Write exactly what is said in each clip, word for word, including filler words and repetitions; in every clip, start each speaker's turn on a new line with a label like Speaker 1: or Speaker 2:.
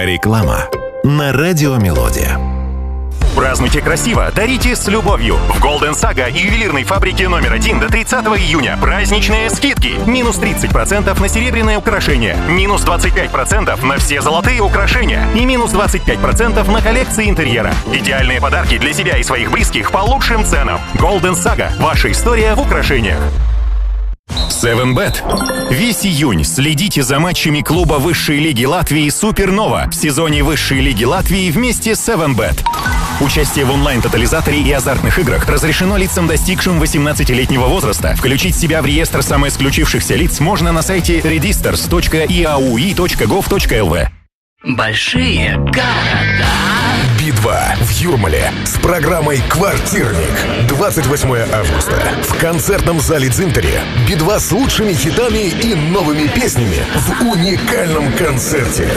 Speaker 1: Реклама на Радио Мелодия.
Speaker 2: Празднуйте красиво, дарите с любовью. В Golden Saga и ювелирной фабрике номер один до тридцатого июня праздничные скидки. Минус тридцать процентов на серебряные украшения, минус двадцать пять процентов на все золотые украшения и минус двадцать пять процентов на коллекции интерьера. Идеальные подарки для себя и своих близких по лучшим ценам. Golden Saga. Ваша история в украшениях. севен бет. Весь июнь следите за матчами клуба высшей лиги Латвии «Супернова» в сезоне высшей лиги Латвии вместе с севен бет. Участие в онлайн-тотализаторе и азартных играх разрешено лицам, достигшим восемнадцатилетнего возраста. Включить себя в реестр самоисключившихся лиц можно на сайте registers точка и эй ю и точка гов точка эл ви.
Speaker 3: Большие города.
Speaker 4: Би два в Юрмале с программой «Квартирник». двадцать восьмого августа. В концертном зале Дзинтари Би два с лучшими хитами и новыми песнями в уникальном концерте.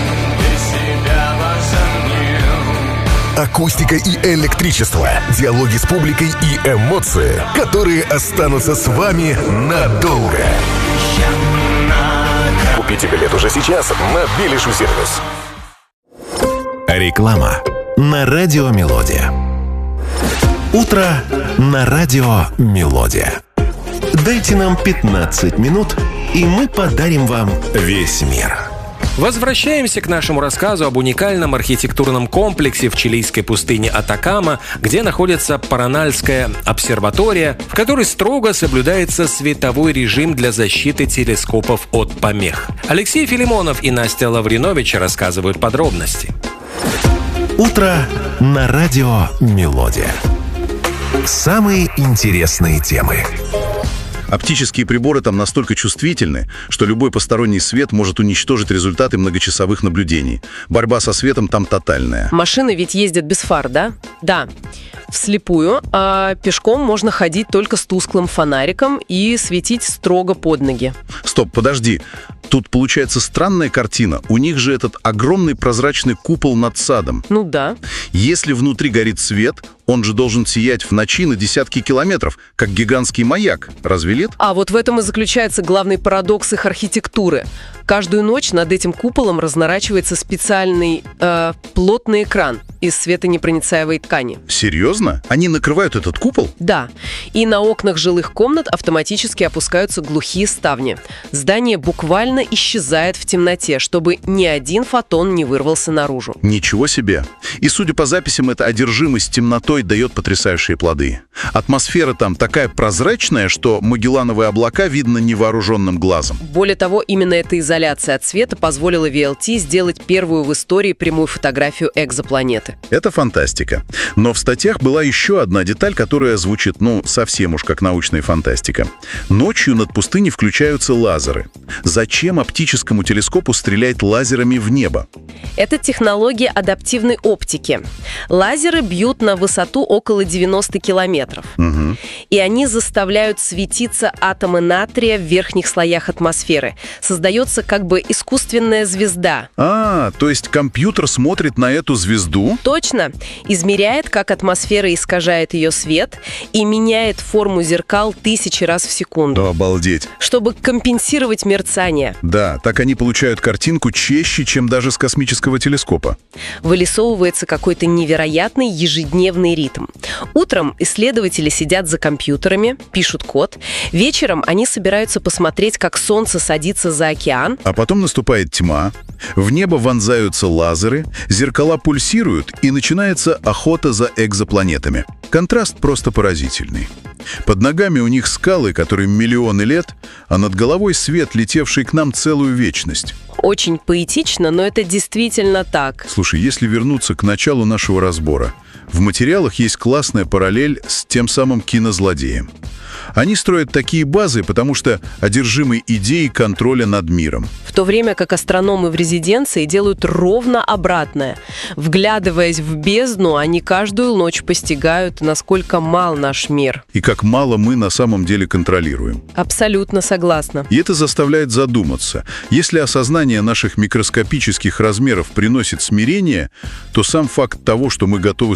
Speaker 4: Акустика и электричество, диалоги с публикой и эмоции, которые останутся с вами надолго. Купите билет уже сейчас на Билишу сервис.
Speaker 1: Реклама на Радио Мелодия. Утро на Радио Мелодия. Дайте нам пятнадцать минут, и мы подарим вам весь мир.
Speaker 5: Возвращаемся к нашему рассказу об уникальном архитектурном комплексе в чилийской пустыне Атакама, где находится Паранальская обсерватория, в которой строго соблюдается световой режим для защиты телескопов от помех. Алексей Филимонов и Настя Лавринович рассказывают подробности.
Speaker 1: Утро на Радио Мелодия. Самые интересные темы.
Speaker 6: Оптические приборы там настолько чувствительны, что любой посторонний свет может уничтожить результаты многочасовых наблюдений. Борьба со светом там тотальная.
Speaker 7: Машины ведь ездят без фар, да? Да. Вслепую, а пешком можно ходить только с тусклым фонариком и светить строго под ноги.
Speaker 6: Стоп, подожди. Тут получается странная картина. У них же этот огромный прозрачный купол над садом.
Speaker 7: Ну да.
Speaker 6: Если внутри горит свет, он же должен сиять в ночи на десятки километров, как гигантский маяк. Разве нет?
Speaker 7: А вот в этом и заключается главный парадокс их архитектуры. Каждую ночь над этим куполом разнорачивается специальный э, плотный экран из светонепроницаемой ткани.
Speaker 6: Серьезно? Они накрывают этот купол?
Speaker 7: Да. И на окнах жилых комнат автоматически опускаются глухие ставни. Здание буквально исчезает в темноте, чтобы ни один фотон не вырвался наружу.
Speaker 6: Ничего себе! И, судя по записям, эта одержимость темнотой дает потрясающие плоды. Атмосфера там такая прозрачная, что Магеллановые облака видно невооруженным глазом.
Speaker 7: Более того, именно эта изоляция от света позволила ви эл ти сделать первую в истории прямую фотографию экзопланеты.
Speaker 6: Это фантастика. Но в статьях была еще одна деталь, которая звучит, ну, совсем уж как научная фантастика. Ночью над пустыней включаются лазеры. Зачем оптическому телескопу стрелять лазерами в небо?
Speaker 7: Это технология адаптивной оптики. Лазеры бьют на высоту около девяноста километров.
Speaker 6: Угу.
Speaker 7: И они заставляют светиться атомы натрия в верхних слоях атмосферы. Создается как бы искусственная звезда.
Speaker 6: А, то есть компьютер смотрит на эту звезду?
Speaker 7: Точно. Измеряет, как атмосфера искажает ее свет и меняет форму зеркал тысячи раз в секунду.
Speaker 6: Да, обалдеть.
Speaker 7: Чтобы компенсировать мерцание.
Speaker 6: Да, так они получают картинку чище, чем даже с космического телескопа.
Speaker 7: Вырисовывается какой-то невероятный ежедневный ритм. Утром исследователи сидят за компьютерами, пишут код. Вечером они собираются посмотреть, как солнце садится за океан.
Speaker 6: А потом наступает тьма, в небо вонзаются лазеры, зеркала пульсируют, и начинается охота за экзопланетами. Контраст просто поразительный. Под ногами у них скалы, которым миллионы лет, а над головой свет, летевший к нам целую вечность.
Speaker 7: Очень поэтично, но это действительно так.
Speaker 6: Слушай, если вернуться к началу нашего разбора, в материалах есть классная параллель с тем самым кинозлодеем. Они строят такие базы, потому что одержимы идеей контроля над миром.
Speaker 7: В то время как астрономы в резиденции делают ровно обратное. Вглядываясь в бездну, они каждую ночь постигают, насколько мал наш мир.
Speaker 6: И как мало мы на самом деле контролируем.
Speaker 7: Абсолютно согласна.
Speaker 6: И это заставляет задуматься. Если осознание наших микроскопических размеров приносит смирение, то сам факт того, что мы готовы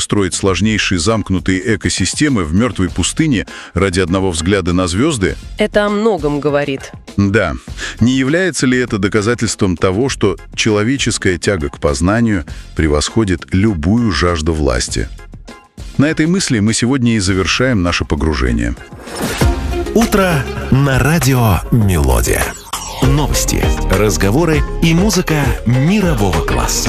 Speaker 6: строить сложнейшие замкнутые экосистемы в мертвой пустыне ради одного взгляда на звезды?
Speaker 7: Это о многом говорит.
Speaker 6: Да. Не является ли это доказательством того, что человеческая тяга к познанию превосходит любую жажду власти? На этой мысли мы сегодня и завершаем наше погружение.
Speaker 1: Утро на радио «Мелодия». Новости, разговоры и музыка мирового класса.